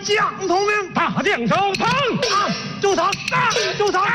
蒋统领， 大将手腾， 住手！住手！